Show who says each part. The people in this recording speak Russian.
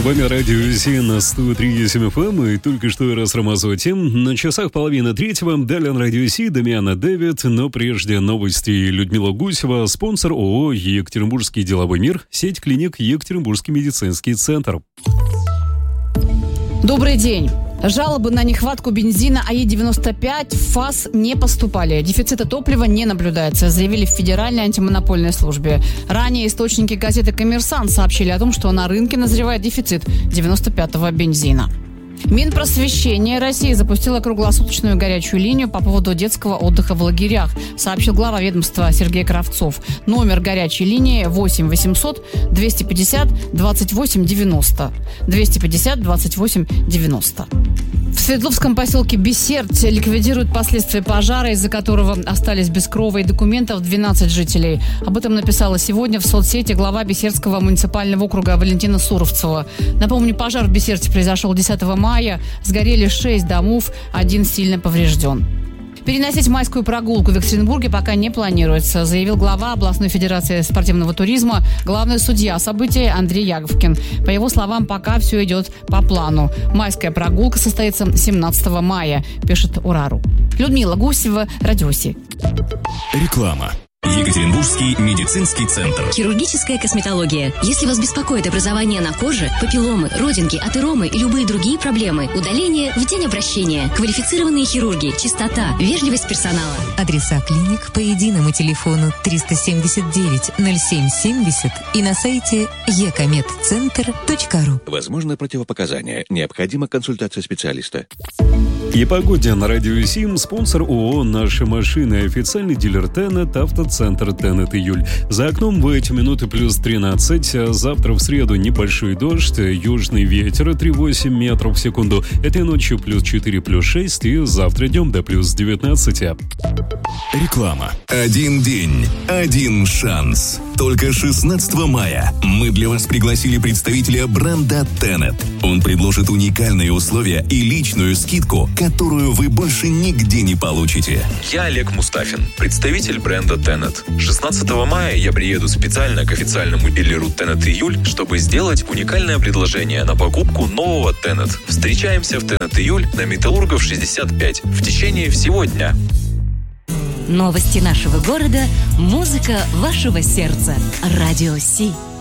Speaker 1: вами Радио Си на 103.7 FM, и только что Ирас Рамазова тем. На часах 2:30. Далее на Радио Си Дамиана Дэвид, но прежде новости. Людмила Гусева, спонсор ООО «Екатеринбургский деловой мир», сеть клиник «Екатеринбургский медицинский центр».
Speaker 2: Добрый день. Жалобы на нехватку бензина АИ-95 в ФАС не поступали. Дефицита топлива не наблюдается, заявили в Федеральной антимонопольной службе. Ранее источники газеты «Коммерсант» сообщили о том, что на рынке назревает дефицит 95-го бензина. Минпросвещение России запустило круглосуточную горячую линию по поводу детского отдыха в лагерях, сообщил глава ведомства Сергей Кравцов. Номер горячей линии 8 800 250 28 90. 250 28 90. В Свердловском поселке Бессердь ликвидируют последствия пожара, из-за которого остались без крова и документов 12 жителей. Об этом написала сегодня в соцсети глава Бессердского муниципального округа Валентина Суровцева. Напомню, пожар в Бессердье произошел 10 мая. Сгорели 6 домов, 1 сильно поврежден. Переносить майскую прогулку в Екатеринбурге пока не планируется, заявил глава областной федерации спортивного туризма, главный судья события Андрей Яговкин. По его словам, пока все идет по плану. Майская прогулка состоится 17 мая, пишет Урару. Людмила Гусева, Радио Си.
Speaker 3: Реклама. Екатеринбургский медицинский центр.
Speaker 4: Хирургическая косметология. Если вас беспокоит образование на коже, папилломы, родинки, атеромы и любые другие проблемы, удаление в день обращения. Квалифицированные хирурги, чистота, вежливость персонала.
Speaker 5: Адреса клиник по единому телефону 379 0770 и на сайте ekmedcenter.ru.
Speaker 6: Возможно противопоказания. Необходима консультация специалиста.
Speaker 1: И погода на Радио Сим. Спонсор ООО «Наши машины». Официальный дилер Тенет, автоцентр Тенет Июль. За окном в эти минуты плюс 13. А завтра в среду небольшой дождь. Южный ветер 3,8 метров в секунду. Этой ночью плюс 4, плюс 6. И завтра днем до плюс 19.
Speaker 3: Реклама. Один день, один шанс. Только 16 мая мы для вас пригласили представителя бренда Tenet. Он предложит уникальные условия и личную скидку, которую вы больше нигде не получите.
Speaker 7: Я Олег Мустафин, представитель бренда Tenet. 16 мая я приеду специально к официальному дилеру Tenet Июль, чтобы сделать уникальное предложение на покупку нового Tenet. Встречаемся в Tenet Июль на Металлургов 65 в течение всего дня.
Speaker 4: Новости нашего города, музыка вашего сердца. Радио Си.